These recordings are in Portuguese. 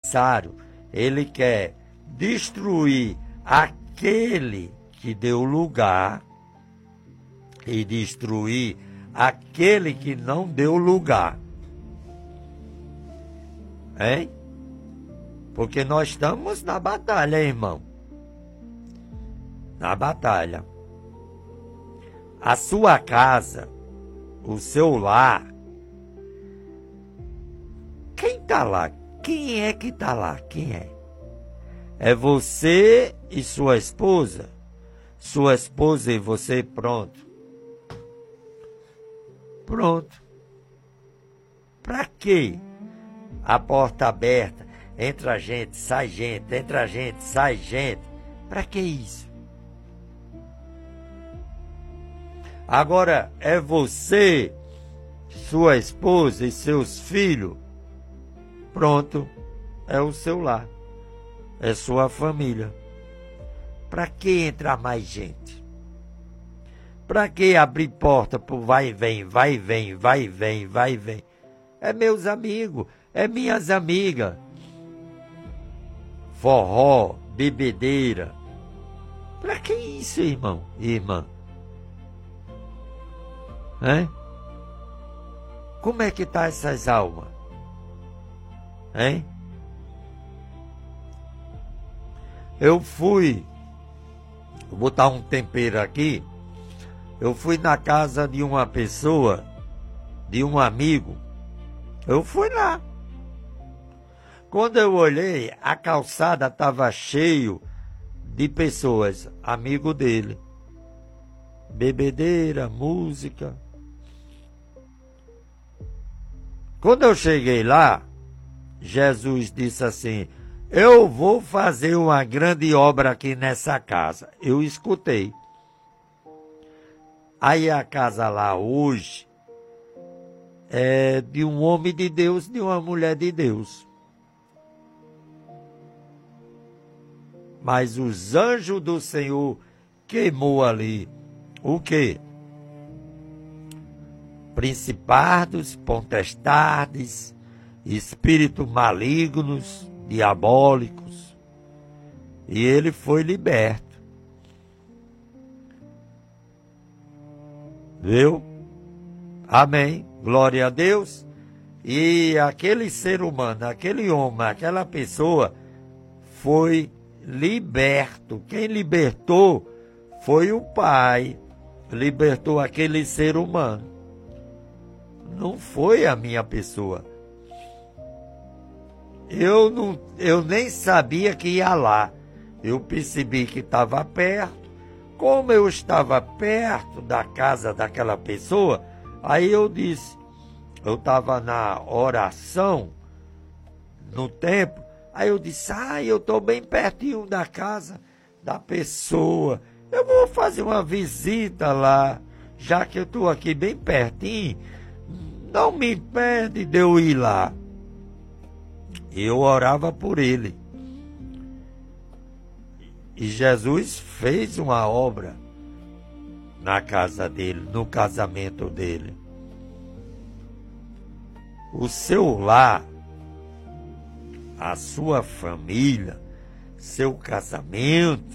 adversário, ele quer destruir aquele que deu lugar e destruir aquele que não deu lugar. Hein? Porque nós estamos na batalha, irmão. Na batalha. A sua casa, o seu lar. Quem está lá? Quem é que está lá? Quem é? É você e sua esposa? Sua esposa e você, pronto. Pronto. Para quê? A porta aberta, entra gente, sai gente, entra gente, sai gente. Para que isso? Agora, é você, sua esposa e seus filhos? Pronto, é o seu lar. É sua família. Para que entrar mais gente? Para que abrir porta pro vai e vem, vai e vem, vai e vem, vai e vem? É meus amigos, é minhas amigas. Forró, bebedeira. Para que isso, irmão e irmã? Hein? Como é que tá essas almas? Hein? Eu fui, vou botar um tempero aqui, eu fui na casa de uma pessoa, de um amigo, eu fui lá. Quando eu olhei, a calçada estava cheio de pessoas, amigo dele. Bebedeira, música. Quando eu cheguei lá, Jesus disse assim: eu vou fazer uma grande obra aqui nessa casa. Eu escutei. Aí a casa lá hoje é de um homem de Deus, de uma mulher de Deus. Mas os anjos do Senhor queimou ali o quê? Principados, potestades, espíritos malignos, diabólicos. E ele foi liberto. Viu? Amém. Glória a Deus. E aquele ser humano, aquele homem, aquela pessoa foi liberto. Quem libertou foi o Pai. Libertou aquele ser humano. Não foi a minha pessoa. Eu nem sabia que ia lá. Eu percebi que estava perto. Como eu estava perto da casa daquela pessoa, aí eu disse, eu estava na oração, no templo, aí eu disse, eu estou bem pertinho da casa da pessoa. Eu vou fazer uma visita lá, já que eu estou aqui bem pertinho, não me impede de eu ir lá. Eu orava por ele. E Jesus fez uma obra na casa dele, no casamento dele. O seu lar, a sua família, seu casamento,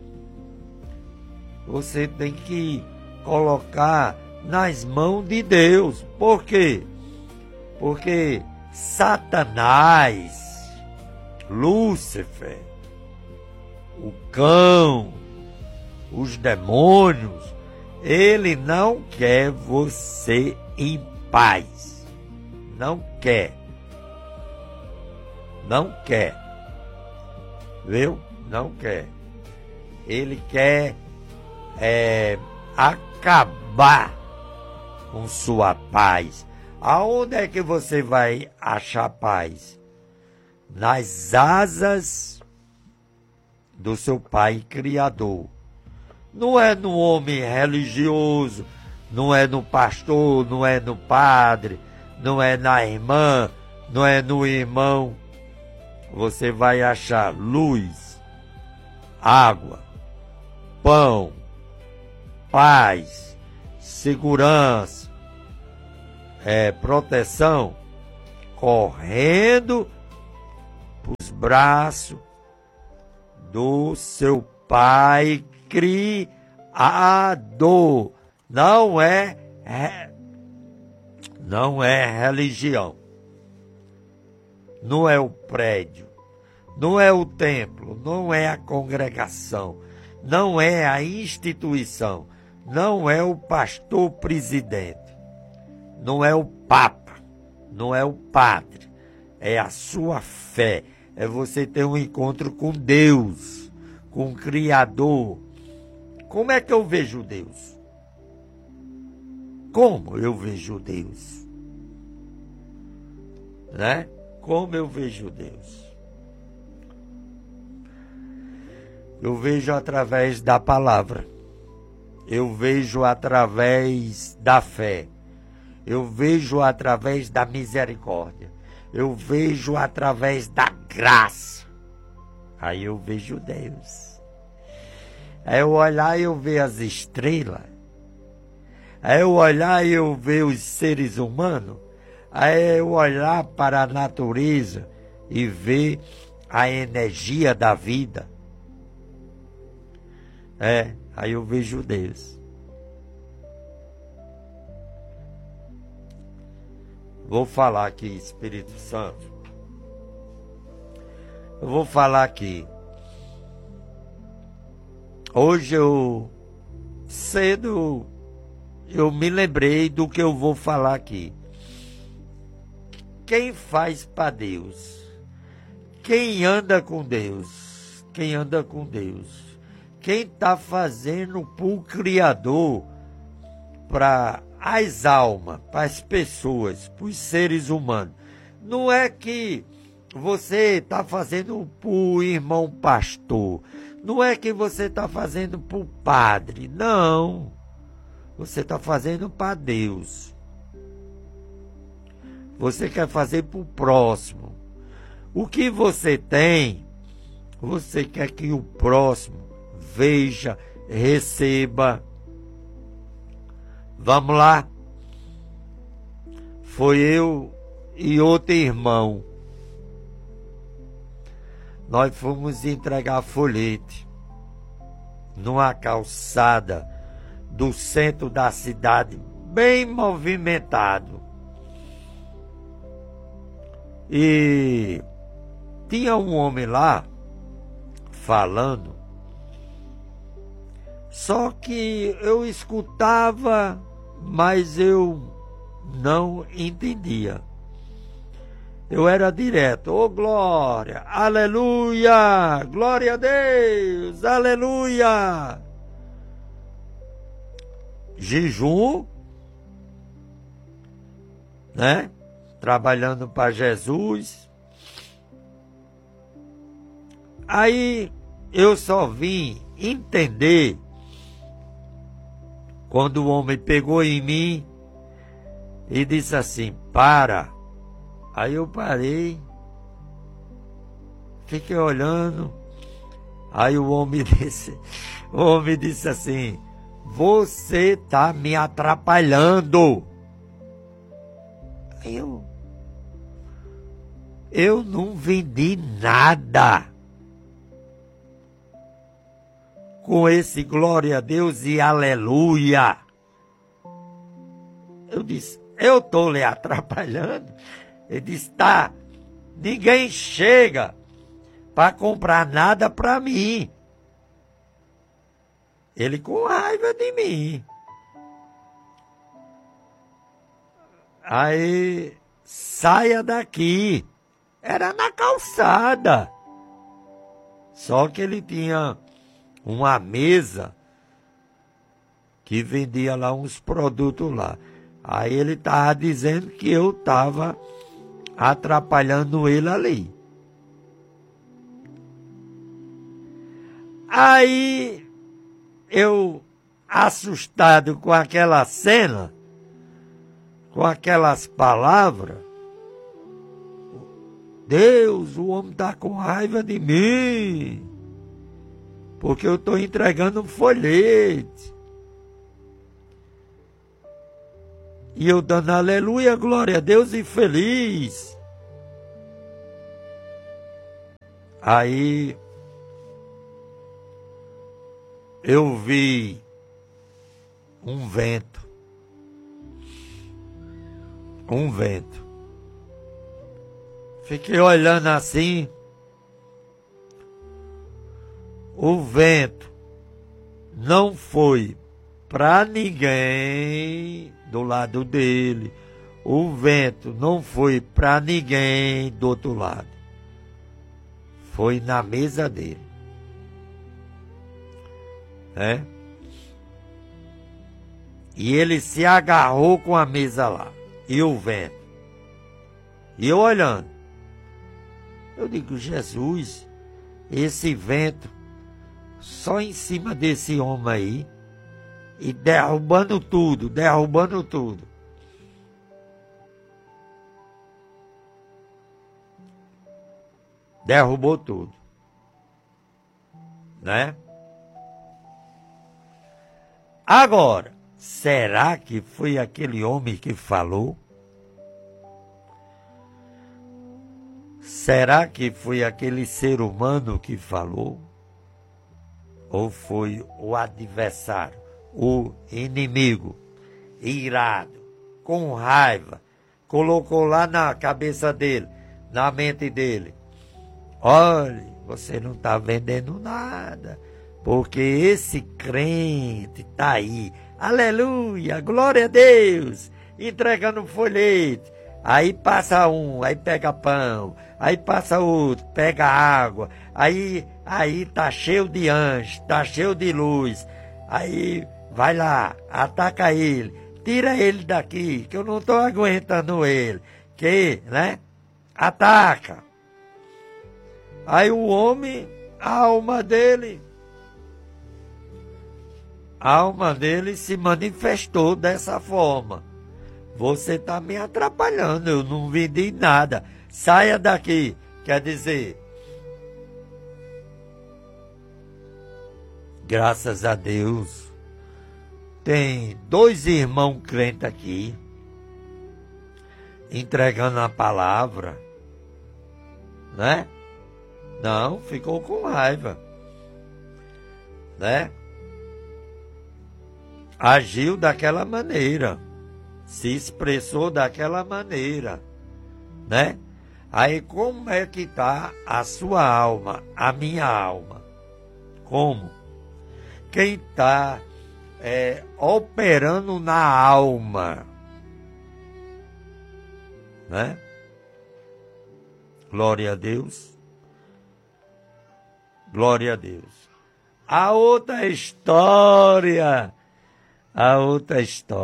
você tem que colocar nas mãos de Deus. Por quê? Porque Satanás, Lúcifer, o cão, os demônios, ele não quer você em paz. Não quer. Não quer. Viu? Não quer. Ele quer acabar com sua paz. Aonde é que você vai achar paz? Nas asas do seu Pai Criador. Não é no homem religioso, não é no pastor, não é no padre, não é na irmã, não é no irmão. Você vai achar luz, água, pão, paz, segurança, proteção, correndo para braços do seu Pai Criador. Não é religião. Não é o prédio. Não é o templo. Não é a congregação. Não é a instituição. Não é o pastor presidente. Não é o papa. Não é o padre. É a sua fé. É você ter um encontro com Deus, com o Criador. Como é que eu vejo Deus? Como eu vejo Deus? Né? Como eu vejo Deus? Eu vejo através da palavra. Eu vejo através da fé. Eu vejo através da misericórdia. Eu vejo através da graça. Aí eu vejo Deus. Aí eu olhar e eu ver as estrelas. Aí eu olhar e eu ver os seres humanos. Aí eu olhar para a natureza e ver a energia da vida. Aí eu vejo Deus. Vou falar aqui, Espírito Santo. Eu vou falar aqui. Hoje cedo eu me lembrei do que eu vou falar aqui. Quem faz para Deus? Quem anda com Deus? Quem anda com Deus? Quem está fazendo para o Criador, para as almas, para as pessoas, para os seres humanos? Não é que você está fazendo para o irmão pastor. Não é que você está fazendo para o padre. Não. Você está fazendo para Deus. Você quer fazer para o próximo. O que você tem, você quer que o próximo veja, receba. Vamos lá. Foi eu e outro irmão. Nós fomos entregar folhete numa calçada do centro da cidade, bem movimentado. E tinha um homem lá falando, só que eu escutava, mas eu não entendia. Eu era direto: ô glória, aleluia, glória a Deus, aleluia. Jejum, né? Trabalhando para Jesus. Aí eu só vim entender quando o homem pegou em mim e disse assim: para. Aí eu parei, fiquei olhando. Aí o homem disse assim: você está me atrapalhando. Aí eu não vendi nada com esse glória a Deus e aleluia. Eu disse: eu estou lhe atrapalhando? Ele disse: tá, ninguém chega para comprar nada para mim. Ele com raiva de mim. Aí, saia daqui. Era na calçada. Só que ele tinha uma mesa que vendia lá uns produtos lá. Aí ele estava dizendo que eu estava atrapalhando ele ali. Aí eu, assustado com aquela cena, com aquelas palavras: Deus, o homem está com raiva de mim, porque eu estou entregando um folhete. E eu dando aleluia, glória a Deus e feliz. Aí eu vi um vento. Fiquei olhando assim. O vento não foi para ninguém do lado dele. O vento não foi para ninguém do outro lado. Foi na mesa dele. Né? E ele se agarrou com a mesa lá. E o vento. E eu olhando. Eu digo, Jesus, esse vento só em cima desse homem aí. E derrubando tudo. Derrubou tudo. Né? Agora, será que foi aquele homem que falou? Será que foi aquele ser humano que falou? Ou foi o adversário, o inimigo, irado, com raiva, colocou lá na cabeça dele, na mente dele: olha, você não está vendendo nada, porque esse crente está aí, aleluia, glória a Deus, entregando folhete. Aí passa um, aí pega pão, aí passa outro, pega água, aí tá cheio de anjo, tá cheio de luz. Aí vai lá, ataca ele, tira ele daqui, que eu não estou aguentando ele, né? Ataca. Aí o homem, a alma dele se manifestou dessa forma. Você está me atrapalhando, eu não vendi nada. Saia daqui. Quer dizer, graças a Deus, tem 2 irmãos crentes aqui, entregando a palavra, né? Não, ficou com raiva, né? Agiu daquela maneira. Se expressou daquela maneira, né? Aí como é que está a sua alma, a minha alma? Como? Quem está operando na alma, né? Glória a Deus. Glória a Deus. A outra história. A outra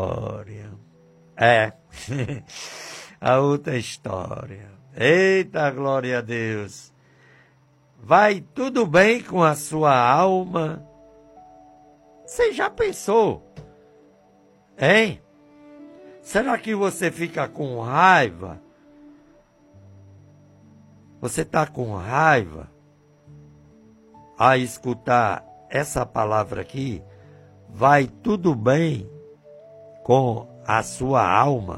história. Eita, glória a Deus. Vai tudo bem com a sua alma? Você já pensou? Hein? Será que você fica com raiva? Você está com raiva a escutar essa palavra aqui? Vai tudo bem com a sua alma?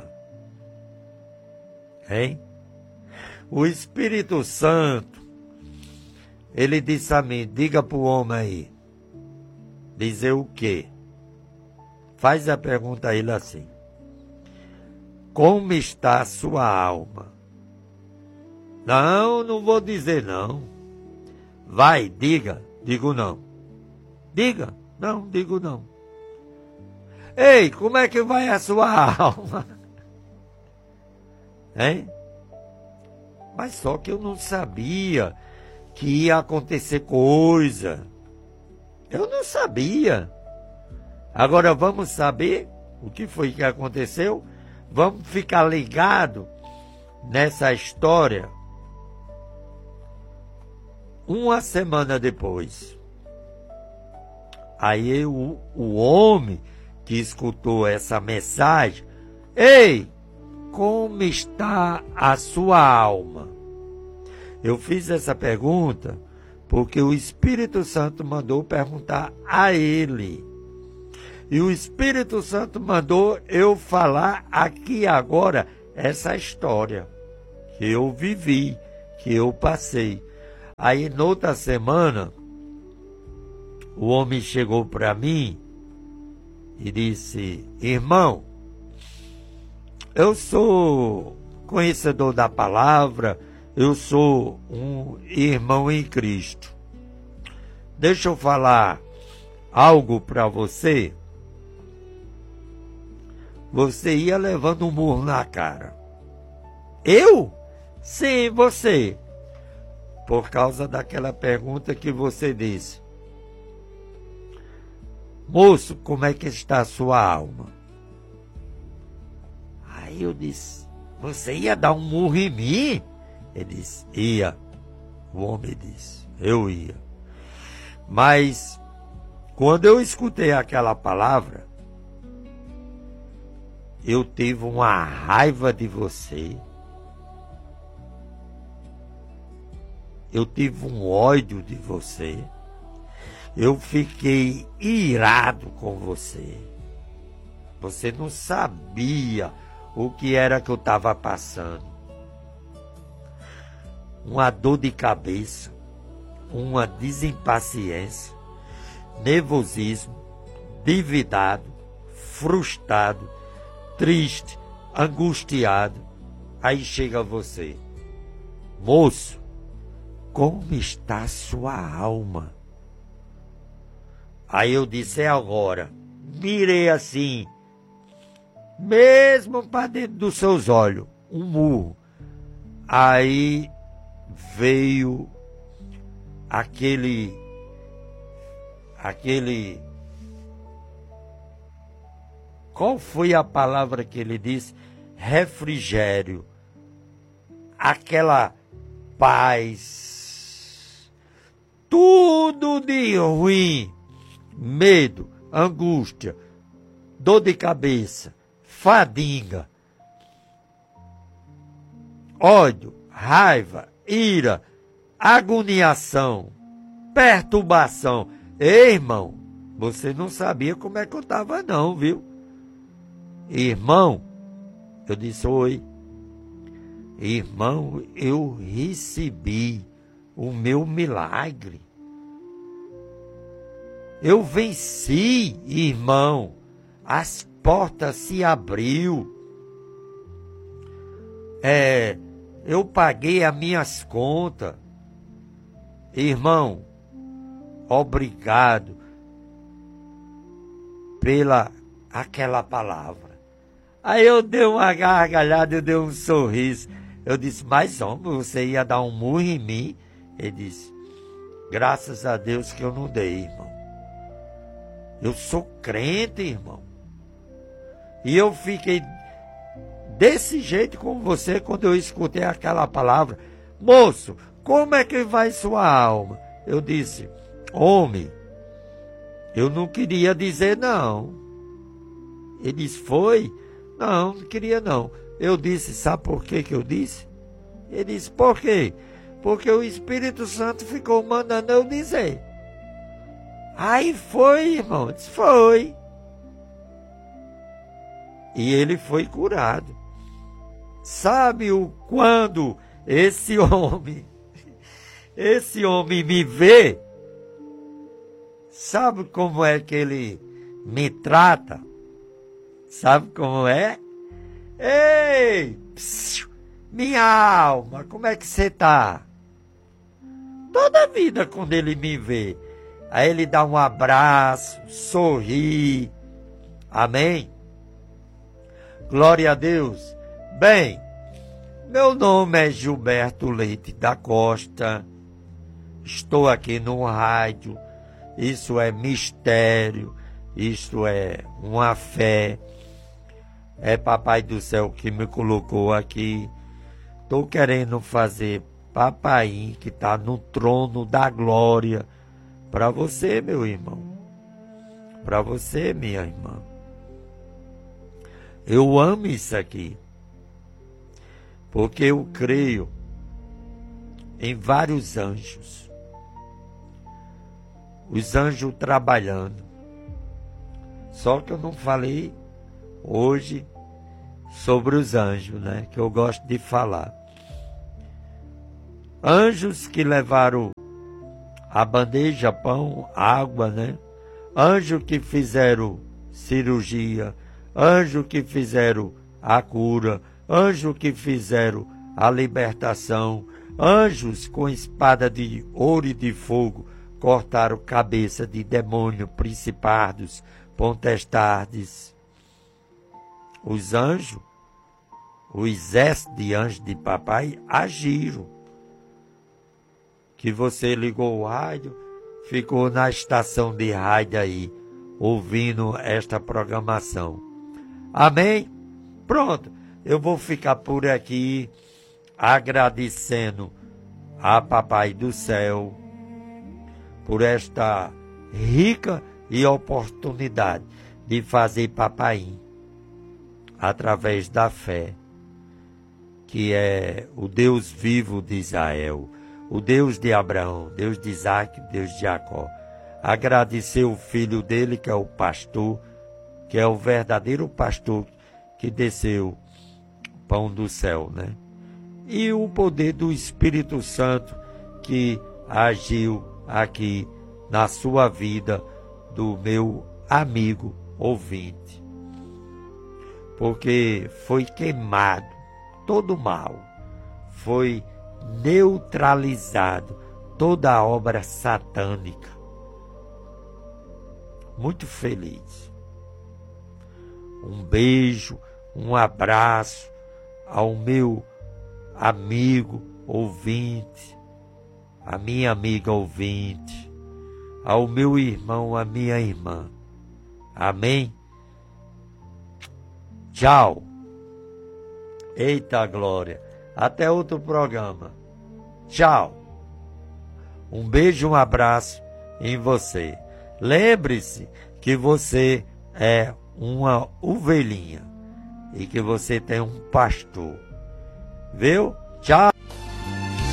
Hein? O Espírito Santo, ele disse a mim, diga para o homem aí, dizer o quê? Faz a pergunta a ele assim: como está a sua alma? Não, não vou dizer não. Vai, diga. Digo não. Diga. Não, digo não. Ei, como é que vai a sua alma? Hein? Mas só que eu não sabia que ia acontecer coisa. Eu não sabia. Agora vamos saber o que foi que aconteceu? Vamos ficar ligado nessa história. Uma semana depois, aí o homem que escutou essa mensagem: ei, como está a sua alma? Eu fiz essa pergunta porque o Espírito Santo mandou perguntar a ele. E o Espírito Santo mandou eu falar aqui agora essa história que eu vivi, que eu passei. Aí, noutra semana, o homem chegou para mim e disse: irmão, eu sou conhecedor da palavra, eu sou um irmão em Cristo. Deixa eu falar algo para você. Você ia levando um murro na cara. Eu? Sim, você. Por causa daquela pergunta que você disse: moço, como é que está a sua alma? Aí eu disse: você ia dar um murro em mim? Ele disse: ia. O homem disse: eu ia. Mas quando eu escutei aquela palavra, eu tive uma raiva de você. Eu tive um ódio de você. Eu fiquei irado com você. Você não sabia o que era que eu estava passando. Uma dor de cabeça, uma desimpaciência, nervosismo, endividado, frustrado, triste, angustiado. Aí chega você: moço, como está a sua alma? Aí eu disse: é agora. Mirei assim, mesmo para dentro dos seus olhos, um murro. Aí veio aquele qual foi a palavra que ele disse? Refrigério. Aquela paz. Tudo de ruim. Medo, angústia, dor de cabeça, fadiga, ódio, raiva, ira, agoniação, perturbação. Ei, irmão, você não sabia como é que eu estava não, viu? Irmão, eu disse: oi. Irmão, eu recebi o meu milagre. Eu venci, irmão. As portas se abriu. Eu paguei as minhas contas. Irmão, obrigado pela aquela palavra. Aí eu dei uma gargalhada, eu dei um sorriso. Eu disse: mas homem, você ia dar um murro em mim? Ele disse: graças a Deus que eu não dei, irmão. Eu sou crente, irmão. E eu fiquei desse jeito com você quando eu escutei aquela palavra: moço, como é que vai sua alma? Eu disse: homem, eu não queria dizer não. Ele disse: foi? Não, não queria não. Eu disse: sabe por que eu disse? Ele disse: por quê? Porque o Espírito Santo ficou mandando eu dizer. Aí foi, irmão. Disse: foi. E ele foi curado. Sabe o quando esse homem me vê? Sabe como é que ele me trata? Sabe como é? Ei, psiu, minha alma, como é que você tá? Toda vida quando ele me vê, aí ele dá um abraço, sorri. Amém? Glória a Deus. Bem, meu nome é Gilberto Leite da Costa. Estou aqui no rádio. Isso é mistério. Isso é uma fé. É Papai do Céu que me colocou aqui. Estou querendo fazer papai que está no trono da glória. Para você, meu irmão. Para você, minha irmã. Eu amo isso aqui. Porque eu creio em vários anjos. Os anjos trabalhando. Só que eu não falei hoje sobre os anjos, né? Que eu gosto de falar. Anjos que levaram a bandeja, pão, água, né? Anjos que fizeram cirurgia, anjos que fizeram a cura, anjos que fizeram a libertação, anjos com espada de ouro e de fogo cortaram cabeça de demônio, principados, potestades. Os anjos, o exército de anjos de papai agiram. Que você ligou o rádio, ficou na estação de rádio aí, ouvindo esta programação. Amém? Pronto, eu vou ficar por aqui agradecendo a Papai do Céu por esta rica e oportunidade de fazer papaim através da fé, que é o Deus vivo de Israel, o Deus de Abraão, Deus de Isaac, Deus de Jacó. Agradecer o filho dele, que é o pastor, que é o verdadeiro pastor que desceu o pão do céu, né? E o poder do Espírito Santo que agiu aqui na sua vida, do meu amigo ouvinte. Porque foi queimado todo o mal, foi neutralizado toda a obra satânica. Muito feliz. Um beijo, um abraço ao meu amigo ouvinte, a minha amiga ouvinte, ao meu irmão, a minha irmã. Amém? Tchau. Eita glória. Até outro programa. Tchau. Um beijo, um abraço em você. Lembre-se que você é uma ovelhinha e que você tem um pastor. Viu? Tchau.